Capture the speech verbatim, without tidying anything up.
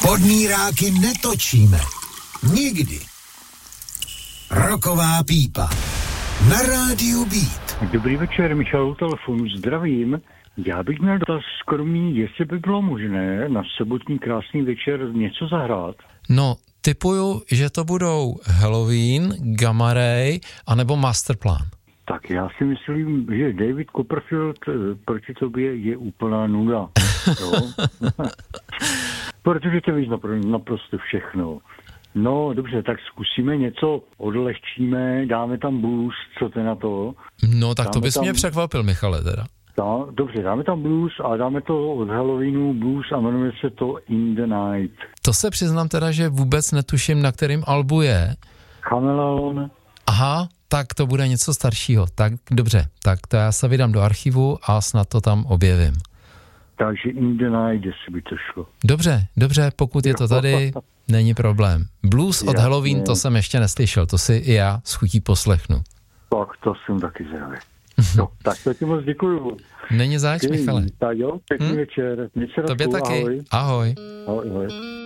Podmíráky netočíme. Nikdy. Roková pípa. Na rádiu Beat. Dobrý večer, Michal u telefonu, zdravím. Já bych měl dotaz skromný, jestli by bylo možné na sobotní krásný večer něco zahrát. No, tipuju, že to budou Halloween, Gamma Ray, anebo Masterplan. Tak já si myslím, že David Copperfield proti tobě je úplná nuda. Protože to víš naprosto všechno. No dobře, tak zkusíme něco, odlehčíme, dáme tam blues, co ty na to? No tak dáme to bys tam... mě překvapil, Michale, teda. Dá, dobře, dáme tam blues a dáme to od Halloweenu blues a jmenuje se to In the Night. To se přiznám teda, že vůbec netuším, na kterém albu je. Chameleon. Aha, tak to bude něco staršího. Tak dobře, tak to já se vydám do archivu a snad to tam objevím. Takže In the Night, jestli by to šlo. Dobře, dobře, pokud je to tady, není problém. Blues od Jasně. Halloween, to jsem ještě neslyšel, to si i já s chutí poslechnu. Tak to jsem taky zvědavý. No, tak to ti moc děkuju. Není zač, Michale. Tak jo, pěkný hmm? večer. Tobě taky. Ahoj. Ahoj. Ahoj.